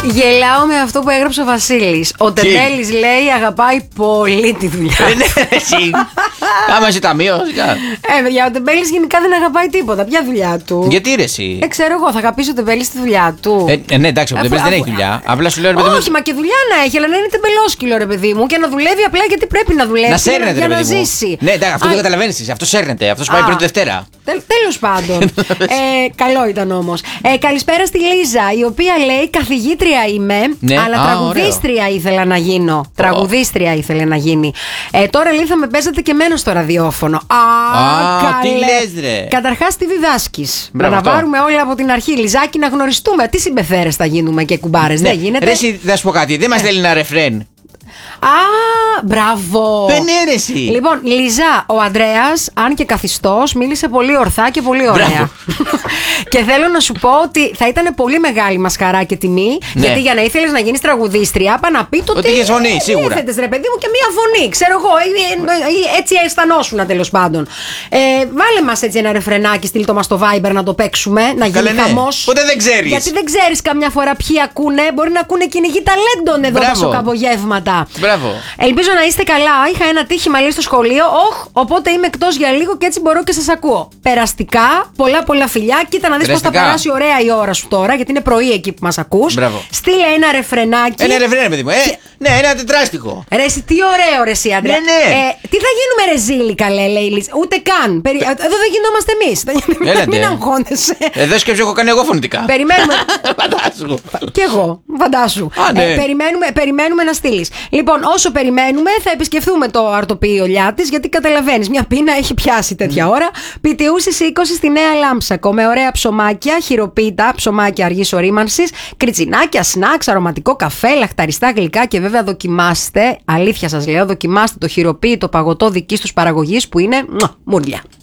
Γελάω με αυτό που έγραψε ο Βασίλης. Ο Τεμπέλης λέει αγαπάει πολύ τη δουλειά. Εσύ. Άμα είσαι ταμείο. Ο Τεμπέλης γενικά δεν αγαπάει τίποτα. Ποια δουλειά του? Γιατί ρε εσύ? Ξέρω εγώ, θα αγαπήσει ο Τεμπέλης τη δουλειά του. Ναι, εντάξει, ο Τεμπέλης δεν έχει δουλειά. Απλά σου λέω ρε παιδί μου. Όχι, μα και δουλειά να έχει, αλλά να είναι τεμπελόσκυλο ρε παιδί μου και να δουλεύει απλά γιατί πρέπει να δουλεύει. Να σέρνεται για ρε να παιδί μου. ζήσει. Ναι, εντάξει, αυτό δεν καταλαβαίνεις εσύ. Αυτό σέρνεται. Αυτό πάει πρώτη Δευτέρα. Τέλος πάντων. Καλό ήταν όμως. Καλησπέρα στη Λίζα, η οποία λέει καθηγήτρια είμαι, αλλά τραγουδίστρια ήθελα να γίνω. Τραγουδίστρια ήθελε να γίνει. Τώρα λέει θα με παίζατε και εμένα στο ραδιόφωνο. Τι λες ρε? Καταρχάς τι διδάσκεις? Να πάρουμε όλα από την αρχή. Λιζάκι, να γνωριστούμε. Τι συμπεθέρες θα γίνουμε και κουμπάρες? Δεν γίνεται. Ρε εσύ, θα σου πω κάτι. Δεν μας θέλει ένα ρεφρέν? Μπράβο! Δεν αίρεση. Λοιπόν, Λιζά, ο Ανδρέας, αν και καθιστός, μίλησε πολύ ορθά και πολύ ωραία. Και θέλω να σου πω ότι θα ήταν πολύ μεγάλη μας χαρά και τιμή, γιατί για να ήθελες να γίνεις τραγουδίστρια, πά να πει το ότι είχες φωνή, σίγουρα. Έθετες ρε παιδί μου και μία φωνή, ξέρω εγώ, έτσι αισθανόσουνα τέλος πάντων. Βάλε μας έτσι ένα ρεφρενάκι, στείλ το μας στο Viber να το παίξουμε, να γίνει χαμός. Ποτέ δεν ξέρεις. Γιατί δεν ξέρεις καμιά φορά ποιοι ακούνε, μπορεί να ακούνε κυνηγοί ταλέντων εδώ τα σοκαπογεύματα. Μπράβο. Ελπίζω να είστε καλά. Είχα ένα τύχημα λέει στο σχολείο. Οπότε είμαι εκτός για λίγο και έτσι μπορώ και σας ακούω. Περαστικά, πολλά φιλιά. Κοίτα να δεις πώς θα περάσει ωραία η ώρα σου τώρα, γιατί είναι πρωί εκεί που μας ακούς. Μπράβο. Στείλε ένα ρεφρενάκι. Ένα ρεφρέν, παιδί μου. Ναι, ένα τετράστιχο. Ρε, εσύ, τι ωραίο ρε εσύ, Αντρέα. Ναι. Τι θα γίνουμε ρε ζήλι, καλέ, λέει η Λίζα. Ούτε καν. Εδώ δεν γινόμαστε εμείς. Μην αγχώνεσαι. Εδώ σκέψου, έχω κάνει εγώ φωνητικά. Περιμένουμε. Φαντάσου. Κι εγώ, φαντάσου. Περιμένουμε να στείλεις. Λοιπόν, όσο περιμένουμε, θα επισκεφθούμε το αρτοποιείο Λιάτης, γιατί καταλαβαίνεις, μια πείνα έχει πιάσει τέτοια ώρα. Πιτιούσης 20 στη Νέα Λάμψακο, με ωραία ψωμάκια, χειροποίητα, ψωμάκια αργής ορίμανσης, κριτσινάκια, σνακς, αρωματικό καφέ, λαχταριστά γλυκά και βέβαια δοκιμάστε, αλήθεια σας λέω, δοκιμάστε το χειροποίητο παγωτό δικής τους παραγωγής που είναι μουρλιά.